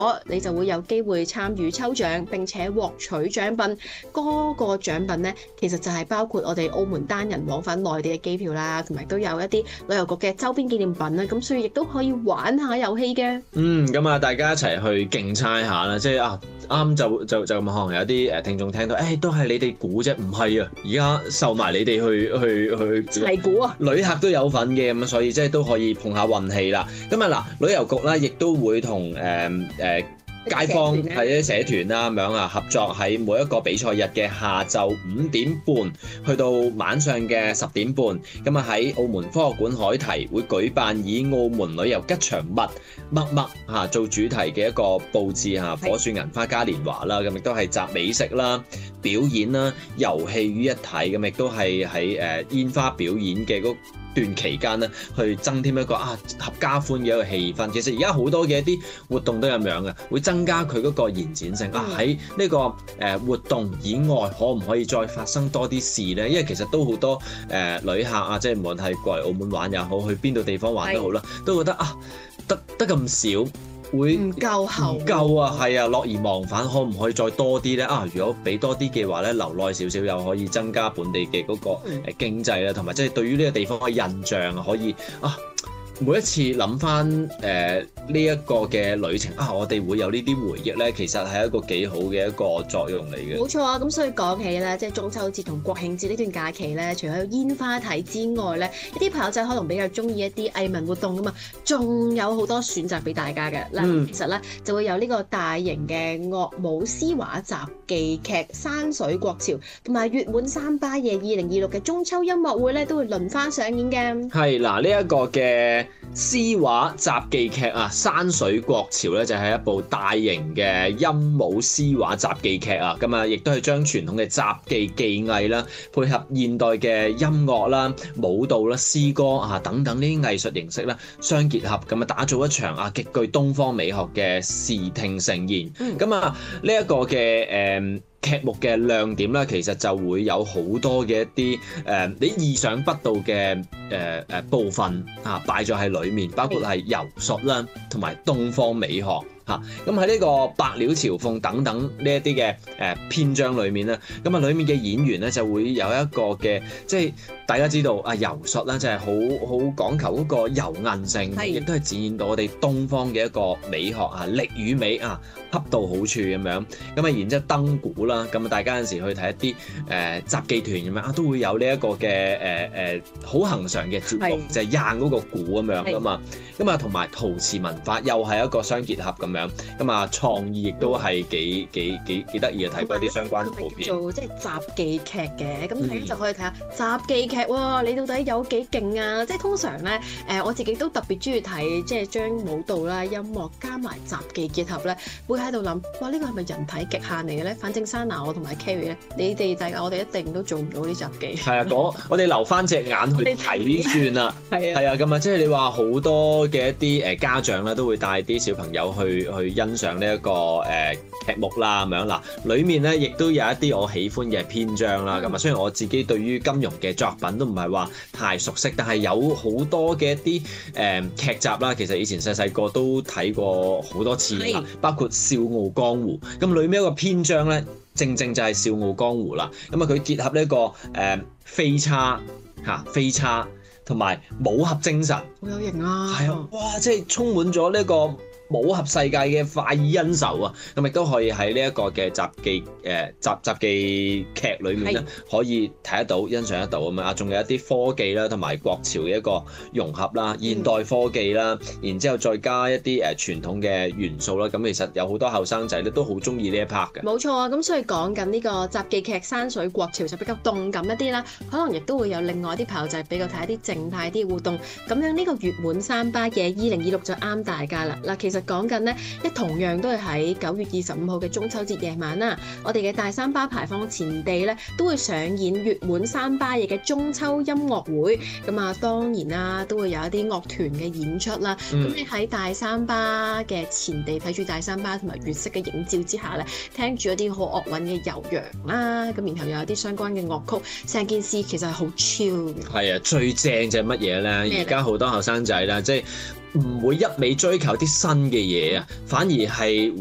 你就會有機會參與抽獎並且獲取獎品。嗰個獎品呢，其實就係包括我哋澳門單人往返內地嘅機票啦，同埋都有一啲旅遊局嘅周邊紀念品啦。咁所以亦都可以玩下遊戲嘅。 咁啊，大家一齊去競猜下啦，即係啱就可能有啲聽眾聽到，都係你哋估啫，唔係啊！而家受埋你哋去齊估啊！ 旅客都有份嘅，咁所以即係都可以碰下運氣啦。咁啊嗱，旅遊局咧亦都會同街坊係啲社團啦咁樣合作，喺每一個比賽日嘅下晝5點半去到晚上嘅10點半，咁啊喺澳門科學館海堤會舉辦以澳門旅遊吉祥物乜做主題嘅一個佈置火樹銀花嘉年華啦，咁亦都係集美食啦、表演啦、遊戲於一體，咁亦都係喺煙花表演嘅嗰段期間咧，去增添一個合家歡嘅一個氣氛。其實而家好多嘅一啲活動都係咁樣嘅，會增加佢嗰個延展性。喺呢個活動以外，可唔可以再發生多啲事咧？因為其實都好多旅客即係無論係過嚟澳門玩又好，去邊度地方玩都好啦，都覺得得咁少。會唔夠啊，係啊，樂而忘返，可唔可以再多啲咧？如果俾多啲嘅話咧，留耐少少又可以增加本地嘅嗰個經濟啦，同埋即係對於呢個地方嘅印象可以每一次諗翻呢一個嘅旅程我哋會有呢啲回憶咧，其實係一個幾好嘅一個作用嚟嘅。 冇錯啊！咁所以講起咧，即係中秋節同國慶節呢段假期咧，除咗有煙花睇之外咧，一啲朋友仔可能比較中意一啲藝文活動噶嘛，仲有好多選擇俾大家嘅。其實咧就會有呢個大型嘅樂舞詩畫雜技劇《山水國潮》同埋月滿三巴夜2026嘅中秋音樂會咧，都會輪番上演嘅。 係嗱，呢一個嘅詩畫雜技劇《山水國潮》咧，就係一部大型嘅音舞詩畫雜技劇咁啊，亦都係將傳統嘅雜技技藝啦，配合現代嘅音樂啦、舞蹈啦、詩歌等等呢啲藝術形式啦相結合，咁啊打造一場極具東方美學嘅視聽盛宴。咁呢一個嘅劇目嘅亮點咧，其實就會有好多嘅一啲你意想不到嘅部分擺咗喺裡面，包括係柔術啦，同埋東方美學。咁喺呢個百鳥朝鳳等等呢一啲嘅篇章裏面咧，咁裡面嘅演員咧就會有一個嘅，即係大家知道柔術咧就係好講求嗰個柔韌性，亦都係展現到我哋東方嘅一個美學力與美恰到好處咁樣。咁然之後燈鼓啦，咁大家有陣時去睇一啲雜技團咁樣都會有呢一個嘅好恆常嘅節目，就係掗嗰個鼓咁樣噶嘛。咁同埋陶瓷文化又係一個相結合咁樣。創意亦都係幾得意嘅，睇過啲相關圖片。 做即係雜技劇嘅，咁大家就可以睇下雜技劇喎，你到底有幾勁啊？即係通常咧，我自己都特別中意睇，即係將舞蹈啦、音樂加埋雜技結合咧，會喺度諗，哇！呢個係咪人體極限嚟嘅咧？反正Sana我同埋 Kerry 咧，你哋我哋一定都做唔到啲雜技。係啊， 我哋留翻隻眼去睇算啦。係啊，咁即係你話好多嘅一啲家長咧，都會帶啲小朋友去欣賞呢一個劇目啦，咁樣嗱，裡面咧亦都有一啲我喜歡嘅篇章啦。咁雖然我自己對於金庸嘅作品都唔係話太熟悉，但係有好多嘅一啲劇集啦，其實以前細個都睇過好多次啦，包括《笑傲江湖》。咁裡面一個篇章咧，正就係《笑傲江湖》啦。咁佢結合呢個飛叉同埋武俠精神， 好有型啊！ 係啊，哇！即係充滿咗呢個武俠世界嘅快意恩仇啊！咁亦都可以喺呢一個嘅雜技劇裏面咧，可以睇得到、欣賞得到咁啊！仲有一啲科技啦，同埋國潮嘅一個融合啦，現代科技啦，然之後再加一啲傳統嘅元素啦。咁其實有好多後生仔咧都好中意呢一 part 嘅。 冇錯啊！咁所以講緊呢個雜技劇《山水國潮》就比較動感一啲啦，可能亦都會有另外啲朋友仔比較睇一啲靜態啲活動。咁樣呢個月滿三巴夜2026就啱大家啦。嗱，其實講緊呢，同樣都係喺9月25號嘅中秋節夜晚啦。我哋嘅大三巴牌坊前地咧都會上演月滿三巴夜嘅中秋音樂會。咁當然啦，都會有一啲樂團嘅演出啦。咁你喺大三巴嘅前地睇住大三巴同埋月色嘅映照之下咧，聽住一啲好樂韻嘅悠揚啦。咁然後又有啲相關嘅樂曲，成件事其實係好 chill 嘅。 係啊，最正就係乜嘢咧？而家好多後生仔啦，即係唔會一味追求啲新嘅嘢啊，反而係